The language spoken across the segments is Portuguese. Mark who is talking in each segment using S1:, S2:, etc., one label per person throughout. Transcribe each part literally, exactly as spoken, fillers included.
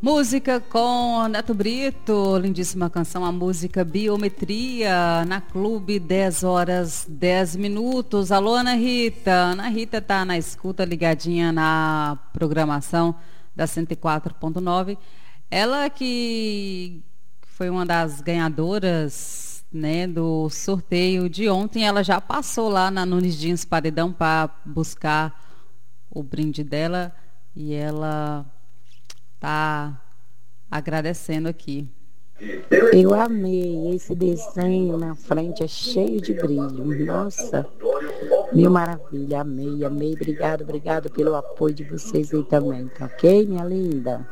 S1: Música com Neto Brito, lindíssima canção, a música Biometria, na Clube, dez horas, dez minutos. Alô, Ana Rita. Ana Rita tá na escuta, ligadinha na programação da cento e quatro ponto nove. Ela que foi uma das ganhadoras, né, do sorteio de ontem, ela já passou lá na Nunes Jeans Paredão para buscar o brinde dela e ela tá agradecendo aqui.
S2: Eu amei esse desenho na frente, é cheio de brilho. Nossa, mil maravilha, amei, amei. Obrigado, obrigado pelo apoio de vocês aí também, tá ok, minha linda?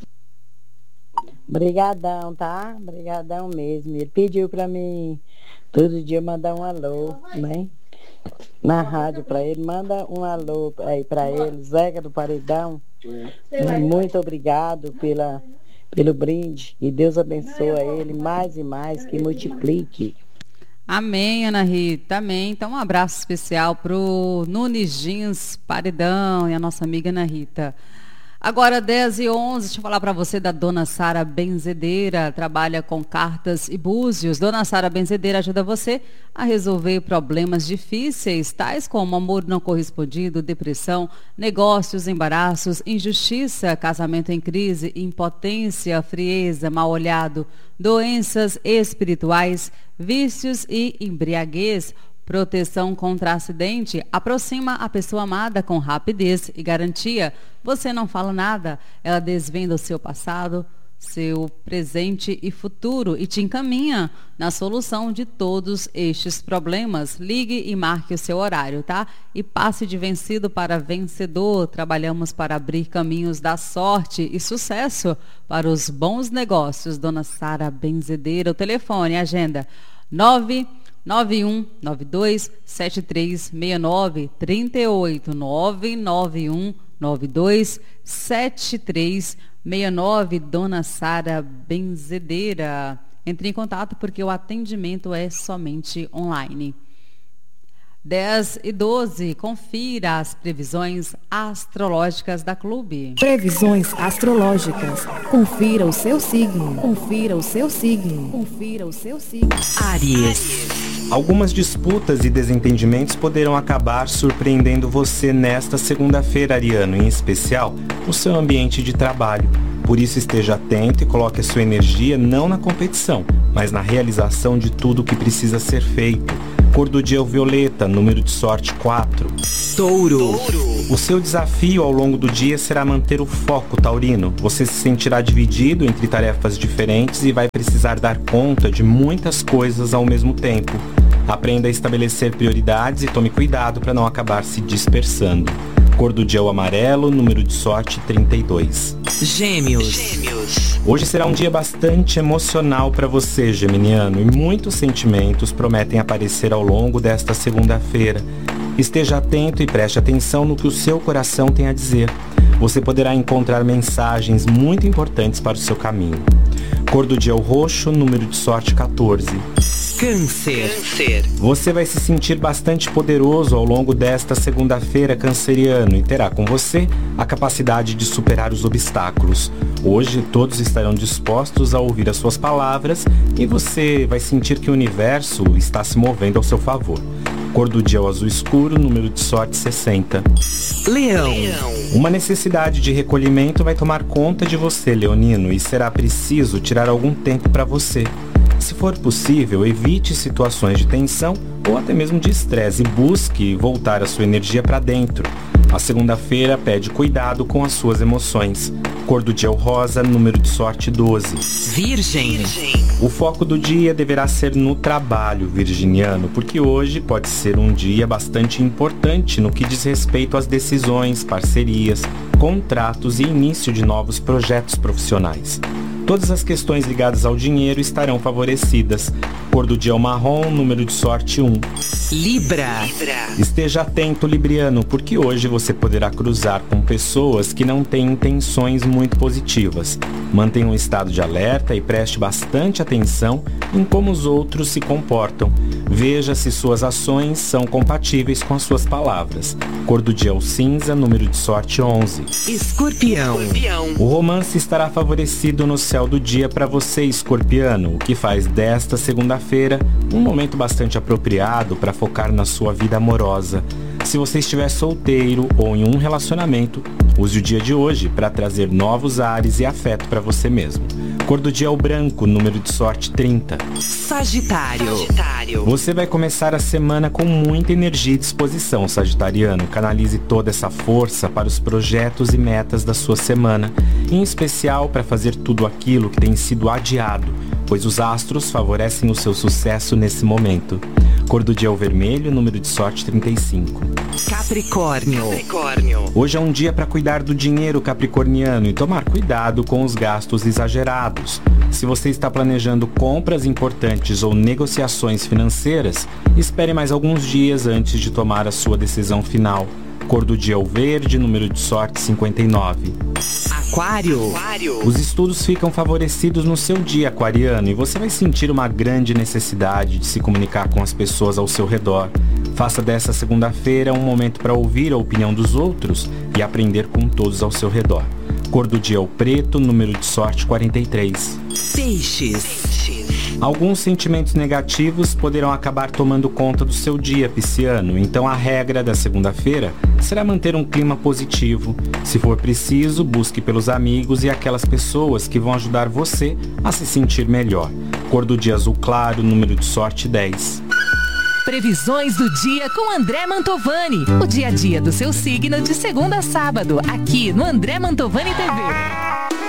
S2: Obrigadão, tá? Obrigadão mesmo. Ele pediu pra mim todo dia mandar um alô, né? Na rádio pra ele, manda um alô aí pra ele, Zeca do Paredão. Muito obrigado pela, pelo brinde e Deus abençoe ele mais e mais, que multiplique.
S1: Amém, Ana Rita, amém. Então um abraço especial pro Nunes Jeans Paredão e a nossa amiga Ana Rita. Agora dez e onze, deixa eu falar para você da Dona Sara Benzedeira, trabalha com cartas e búzios. Dona Sara Benzedeira ajuda você a resolver problemas difíceis, tais como amor não correspondido, depressão, negócios, embaraços, injustiça, casamento em crise, impotência, frieza, mal-olhado, doenças espirituais, vícios e embriaguez. Proteção contra acidente, aproxima a pessoa amada com rapidez e garantia. Você não fala nada, ela desvenda o seu passado, seu presente e futuro e te encaminha na solução de todos estes problemas. Ligue e marque o seu horário, tá? E passe de vencido para vencedor. Trabalhamos para abrir caminhos da sorte e sucesso para os bons negócios. Dona Sara Benzedeira, o telefone, agenda nove nove um nove dois sete três seis nove três oito nove nove um nove dois sete três seis nove. Dona Sara Benzedeira. Entre em contato porque o atendimento é somente online. dez e doze, confira as previsões astrológicas da Clube.
S3: Previsões astrológicas. Confira o seu signo. Confira o seu signo. Confira o seu signo.
S4: Áries. Algumas disputas e desentendimentos poderão acabar surpreendendo você nesta segunda-feira, ariano, em especial no seu ambiente de trabalho. Por isso esteja atento e coloque a sua energia não na competição, mas na realização de tudo o que precisa ser feito. Cor do dia é o violeta, número de sorte quatro.
S5: Touro.
S4: O seu desafio ao longo do dia será manter o foco, taurino. Você se sentirá dividido entre tarefas diferentes e vai precisar dar conta de muitas coisas ao mesmo tempo. Aprenda a estabelecer prioridades e tome cuidado para não acabar se dispersando. Cor do dia é o amarelo, número de sorte trinta e dois.
S5: Gêmeos. Gêmeos.
S4: Hoje será um dia bastante emocional para você, geminiano, e muitos sentimentos prometem aparecer ao longo desta segunda-feira. Esteja atento e preste atenção no que o seu coração tem a dizer. Você poderá encontrar mensagens muito importantes para o seu caminho. Cor do dia é o roxo, número de sorte quatorze.
S5: Câncer. Câncer.
S4: Você vai se sentir bastante poderoso ao longo desta segunda-feira, canceriano, e terá com você a capacidade de superar os obstáculos. Hoje todos estarão dispostos a ouvir as suas palavras e você vai sentir que o universo está se movendo ao seu favor. Cor do dia é o azul escuro, número de sorte sessenta.
S5: Leão.
S4: Uma necessidade de recolhimento vai tomar conta de você, leonino, e será preciso tirar algum tempo para você. Se for possível, evite situações de tensão ou até mesmo de estresse e busque voltar a sua energia para dentro. A segunda-feira pede cuidado com as suas emoções. Cor do dia é o rosa, número de sorte doze.
S5: Virgem.
S4: O foco do dia deverá ser no trabalho, virginiano, porque hoje pode ser um dia bastante importante no que diz respeito às decisões, parcerias, contratos e início de novos projetos profissionais. Todas as questões ligadas ao dinheiro estarão favorecidas. Cor do dia é o marrom, número de sorte um.
S5: Libra.
S4: Esteja atento, libriano, porque hoje você poderá cruzar com pessoas que não têm intenções muito positivas. Mantenha um estado de alerta e preste bastante atenção em como os outros se comportam. Veja se suas ações são compatíveis com as suas palavras. Cor do dia é o cinza, número de sorte onze.
S5: Escorpião.
S4: O romance estará favorecido no céu do dia para você, escorpiano, o que faz desta segunda-feira um momento bastante apropriado para focar na sua vida amorosa. Se você estiver solteiro ou em um relacionamento, use o dia de hoje para trazer novos ares e afeto para você mesmo. Cor do dia é o branco, número de sorte trinta.
S5: Sagitário.
S4: Você vai começar a semana com muita energia e disposição, sagitariano. Canalize toda essa força para os projetos e metas da sua semana, em especial para fazer tudo aquilo que tem sido adiado, pois os astros favorecem o seu sucesso nesse momento. Cor do dia é o vermelho, número de sorte trinta e cinco.
S5: Capricórnio.
S4: Hoje é um dia para cuidar do dinheiro capricorniano e tomar cuidado com os gastos exagerados. Se você está planejando compras importantes ou negociações financeiras, espere mais alguns dias antes de tomar a sua decisão final. Cor do dia é o verde, número de sorte cinquenta e nove.
S5: Aquário.
S4: Os estudos ficam favorecidos no seu dia, aquariano, e você vai sentir uma grande necessidade de se comunicar com as pessoas ao seu redor. Faça dessa segunda-feira um momento para ouvir a opinião dos outros e aprender com todos ao seu redor. Cor do dia é o preto, número de sorte quarenta e três.
S5: Peixes.
S4: Alguns sentimentos negativos poderão acabar tomando conta do seu dia, pisciano, então a regra da segunda-feira será manter um clima positivo. Se for preciso, busque pelos amigos e aquelas pessoas que vão ajudar você a se sentir melhor. Cor do dia azul claro, número de sorte dez.
S3: Previsões do dia com André Mantovani. O dia a dia do seu signo de segunda a sábado, aqui no André Mantovani T V.